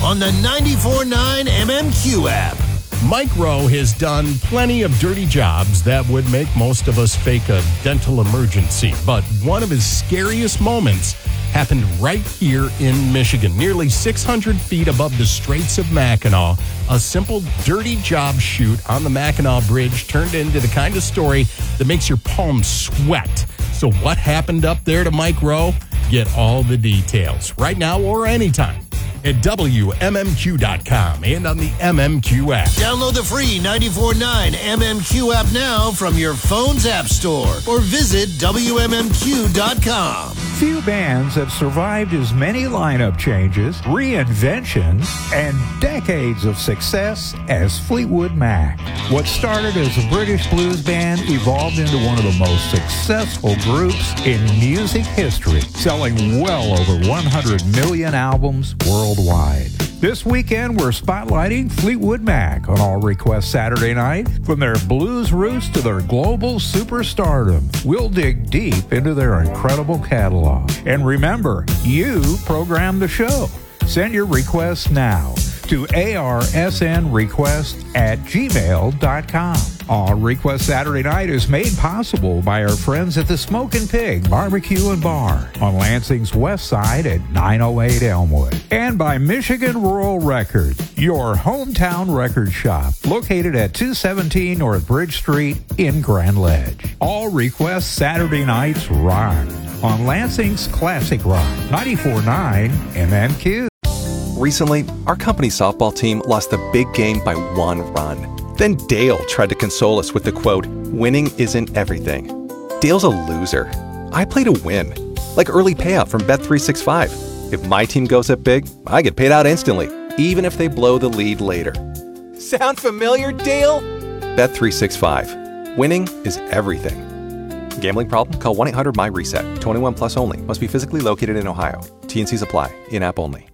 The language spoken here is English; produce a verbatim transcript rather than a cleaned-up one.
on the ninety-four point nine M M Q app. Mike Rowe has done plenty of dirty jobs that would make most of us fake a dental emergency. But one of his scariest moments happened right here in Michigan, nearly six hundred feet above the Straits of Mackinac. A simple dirty job shoot on the Mackinac Bridge turned into the kind of story that makes your palms sweat. So what happened up there to Mike Rowe? Get all the details right now or anytime at W M M Q dot com and on the M M Q app. Download the free ninety-four point nine M M Q app now from your phone's app store or visit W M M Q dot com. Few bands have survived as many lineup changes, reinventions, and decades of success as Fleetwood Mac. What started as a British blues band evolved into one of the most successful groups in music history, selling well over one hundred million albums worldwide. This weekend, we're spotlighting Fleetwood Mac on All Request Saturday night. From their blues roots to their global superstardom, we'll dig deep into their incredible catalog. And remember, you program the show. Send your requests now to arsnrequest at gmail dot com. All Request Saturday night is made possible by our friends at the Smokin' Pig Barbecue and Bar on Lansing's west side at nine oh eight Elmwood. And by Michigan Rural Records, your hometown record shop, located at two seventeen North Bridge Street in Grand Ledge. All Request Saturday nights rock on Lansing's Classic Rock, ninety-four point nine M M Q. Recently, our company softball team lost the big game by one run. Then Dale tried to console us with the quote, "Winning isn't everything." Dale's a loser. I play to win. Like early payout from Bet three sixty-five. If my team goes up big, I get paid out instantly, even if they blow the lead later. Sound familiar, Dale? Bet three sixty-five. Winning is everything. Gambling problem? Call one eight hundred M Y RESET. twenty-one plus only. Must be physically located in Ohio. T and Cs apply. In-app only.